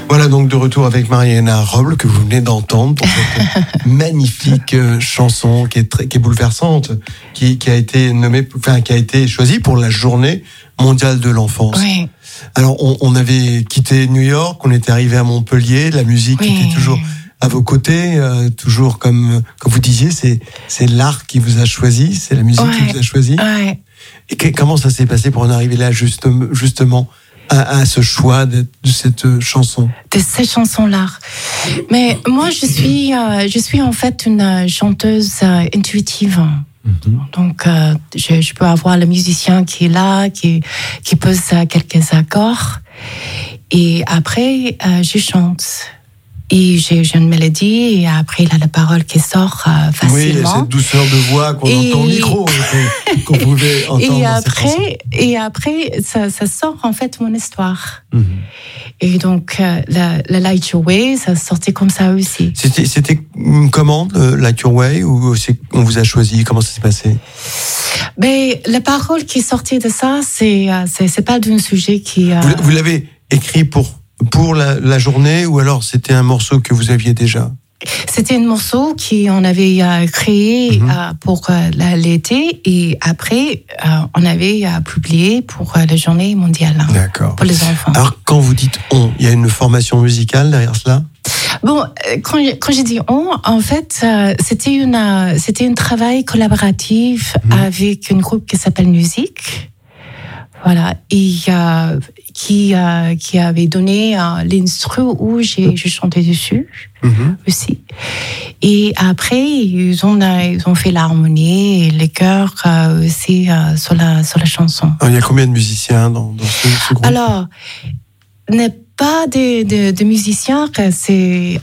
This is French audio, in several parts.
Voilà donc de retour avec Mariana Roble que vous venez d'entendre pour cette magnifique chanson qui est bouleversante, qui a été qui a été choisie pour la Journée mondiale de l'enfance. Oui. Alors on avait quitté New York, on était arrivé à Montpellier, la musique était toujours à vos côtés, toujours comme vous disiez, c'est l'art qui vous a choisi, c'est la musique qui vous a choisi. Ouais. Et comment ça s'est passé pour en arriver là justement à ce choix de cette chanson? De cette chanson-là. Mais moi, je suis en fait une chanteuse intuitive. Donc, je peux avoir le musicien qui est là, qui pose quelques accords. Et après, je chante. Et j'ai une mélodie, et après, il a la parole qui sort facilement. Oui, il y a cette douceur de voix qu'on entend au micro, qu'on pouvait entendre et après, ça sort en fait mon histoire. Et donc, la Light Your Way, ça sortait comme ça aussi. C'était une commande, Light Your Way, ou on vous a choisi? Comment ça s'est passé? Mais la parole qui sortait de ça, c'est pas d'un sujet qui... Vous l'avez écrit pour la journée, ou alors c'était un morceau que vous aviez déjà? C'était un morceau qu'on avait créé pour l'été, et après on avait publié pour la journée mondiale. D'accord. Pour les enfants. Alors quand vous dites on, il y a une formation musicale derrière cela? Bon, quand j'ai dit on, en fait, c'était un travail collaboratif avec un groupe qui s'appelle Musique. Voilà, et qui avait donné l'instru où j'ai chanté dessus aussi. Et après, ils ont fait l'harmonie et les chœurs aussi sur la chanson. Alors, il y a combien de musiciens dans ce groupe? Alors, n'est pas de musiciens, il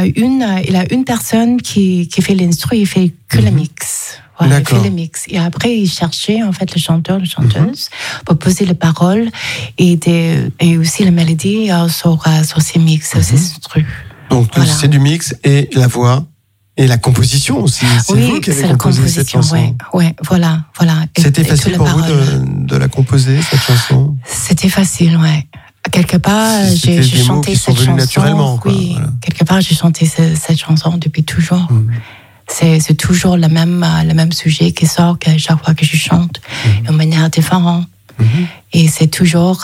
a une personne qui fait l'instru, il fait que le mix. Voilà, il fait le mix. Et après, il cherchait en fait le chanteur, la chanteuse, pour poser les paroles et aussi la mélodie sur ces mix, ces instrus. Donc c'est du mix et la voix et la composition aussi. C'est vous qui avez composé cette chanson. Oui, voilà. C'était facile pour vous de la composer, cette chanson? C'était facile, ouais. Quelque part, j'ai chanté cette chanson. Naturellement, quoi. Oui, voilà. Quelque part, j'ai chanté cette chanson depuis toujours. C'est toujours le même sujet qui sort chaque fois que je chante, de manière différente. Et c'est toujours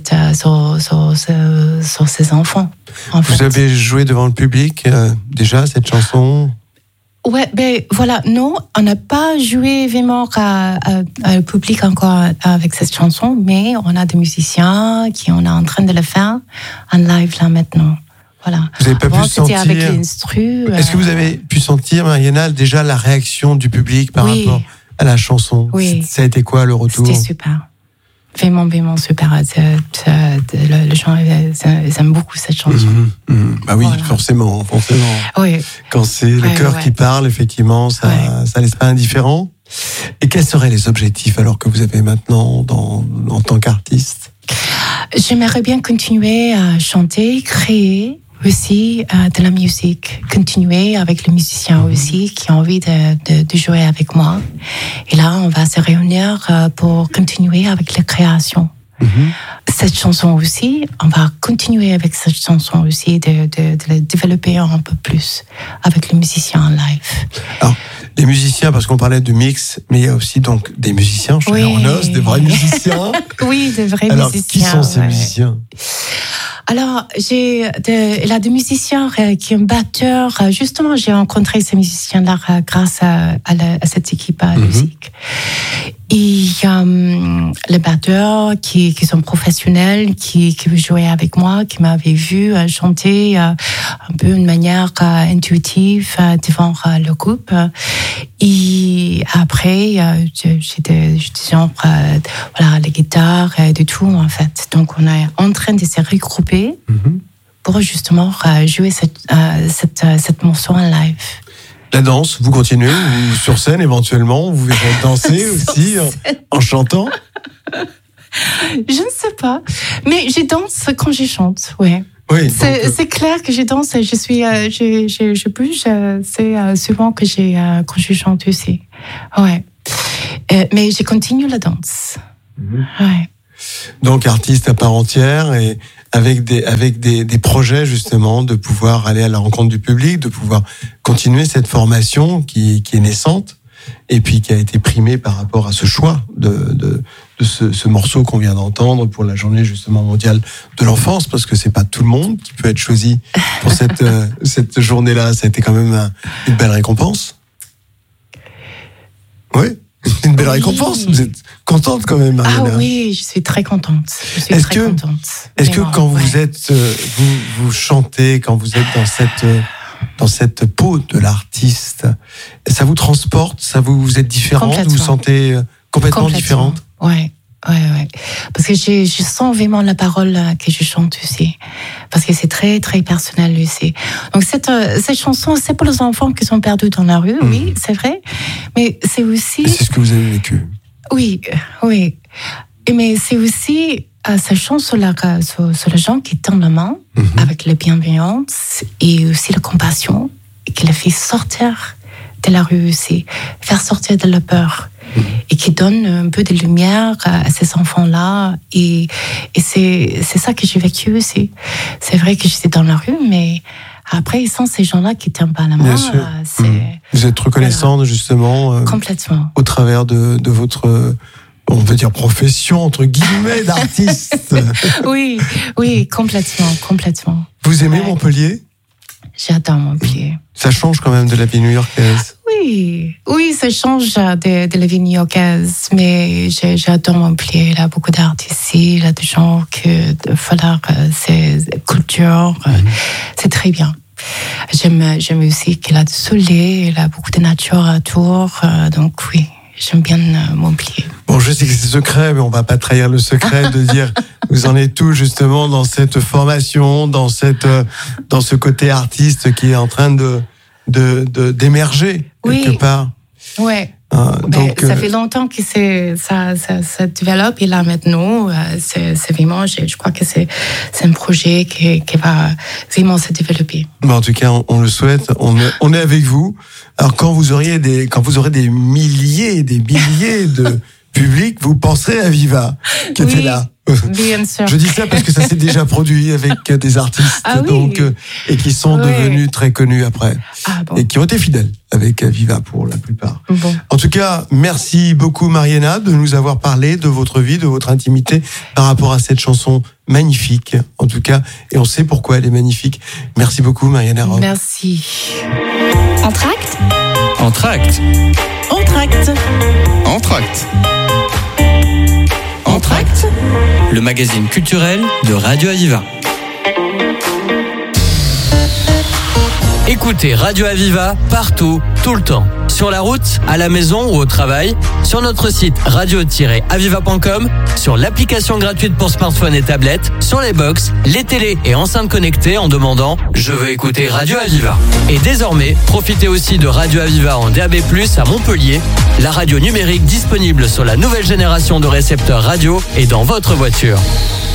sur ces enfants. Vous avez joué devant le public déjà cette chanson? Ouais, ben voilà, non, on n'a pas joué vraiment au public encore avec cette chanson, mais on a des musiciens qui on est en train de le faire en live là maintenant. Voilà. Vous n'avez pas pu sentir. Avec l'instru. Est-ce que vous avez pu sentir, Mariana, déjà la réaction du public par rapport à la chanson? Oui. Ça a été quoi le retour? C'était super. Vraiment super. Les gens ils aiment beaucoup cette chanson. Bah oui, forcément. Oui. Quand c'est le cœur qui parle, effectivement, ça laisse pas indifférent. Et quels seraient les objectifs alors que vous avez maintenant en tant qu'artiste? J'aimerais bien continuer à chanter, créer aussi de la musique, continuer avec les musiciens aussi qui ont envie de jouer avec moi. Et là, on va se réunir pour continuer avec la création. Cette chanson aussi, on va continuer avec cette chanson aussi, de la développer un peu plus avec les musiciens en live. Alors, les musiciens, parce qu'on parlait de mix, mais il y a aussi donc des musiciens, en os, des vrais musiciens. Oui, des vrais musiciens. Alors, qui sont ces musiciens? Alors, il y a des musiciens qui sont batteurs. Justement, j'ai rencontré ces musiciens-là grâce à cette équipe de musique. Et les batteurs qui sont professionnels, qui veulent jouer avec moi, qui m'avaient vu chanter un peu d'une manière intuitive devant le groupe. Et après, j'étais genre, les guitares, de tout en fait. Donc, on est en train de se regrouper pour justement jouer cette morceau en live. La danse, vous continuez, ou sur scène éventuellement, vous verrez danser aussi en chantant? Je ne sais pas, mais je danse quand je chante, ouais. Oui, c'est clair que je danse. Je bouge. C'est souvent que quand je chante aussi. Ouais. Mais je continue la danse. Ouais. Donc artiste à part entière et avec des projets justement de pouvoir aller à la rencontre du public, de pouvoir continuer cette formation qui est naissante et puis qui a été primée par rapport à ce choix de ce morceau qu'on vient d'entendre pour la journée justement mondiale de l'enfance, parce que c'est pas tout le monde qui peut être choisi pour cette journée-là. Ça a été quand même une belle récompense. Oui, une belle récompense. Vous êtes contente quand même, Mariana? Ah oui, je suis très contente. Est-ce que quand vous êtes, vous chantez, quand vous êtes dans cette peau de l'artiste, ça vous transporte, vous êtes différente, vous vous sentez complètement différente? Ouais. Parce que je sens vraiment la parole que je chante aussi. Parce que c'est très, très personnel aussi. Donc, cette chanson, c'est pour les enfants qui sont perdus dans la rue, oui, c'est vrai. Mais c'est aussi... Et c'est ce que vous avez vécu. Oui. Mais c'est aussi cette chanson-là sur les gens qui tendent la main avec la bienveillance et aussi la compassion, et qui les fait sortir de la rue aussi, faire sortir de la peur. Et qui donne un peu de lumière à ces enfants-là. Et c'est ça que j'ai vécu aussi. C'est vrai que j'étais dans la rue, mais après, ils sont ces gens-là qui ne tiennent pas la main. Vous êtes reconnaissante, justement, complètement. Au travers de votre, on peut dire, profession, entre guillemets, d'artiste. Oui, complètement. Vous aimez Montpellier? J'adore Montpellier. Ça change quand même de la vie new-yorkaise. Oui, ça change de la vie new-yorkaise, mais j'adore Montpellier. Il y a beaucoup d'artistes ici, il y a des gens qui falloir ces cultures. C'est très bien. J'aime aussi qu'il y a du soleil, il y a beaucoup de nature autour. Donc oui, j'aime bien Montpellier. Bon, je sais que c'est secret, mais on va pas trahir le secret de dire vous en êtes où justement dans cette formation, dans ce côté artiste qui est en train d'émerger quelque part. Ouais. Donc, ça fait longtemps que ça développe, et là maintenant, c'est vraiment, je crois que c'est un projet qui va vraiment se développer. En tout cas, on le souhaite. On est avec vous. Alors quand vous aurez des milliers de publics, vous penserez à Viva qui était là. Bien sûr. Je dis ça parce que ça s'est déjà produit avec des artistes et qui sont devenus très connus après et qui ont été fidèles avec Viva pour la plupart. Bon. En tout cas, merci beaucoup Mariana de nous avoir parlé de votre vie, de votre intimité par rapport à cette chanson magnifique. En tout cas, et on sait pourquoi elle est magnifique. Merci beaucoup Mariana Robb. Merci. Entracte. Entracte, le magazine culturel de Radio Aviva. Écoutez Radio Aviva partout, tout le temps. Sur la route, à la maison ou au travail, sur notre site radio-aviva.com, sur l'application gratuite pour smartphone et tablette, sur les box, les télés et enceintes connectées en demandant « Je veux écouter Radio Aviva ». Et désormais, profitez aussi de Radio Aviva en DAB+, à Montpellier, la radio numérique disponible sur la nouvelle génération de récepteurs radio et dans votre voiture.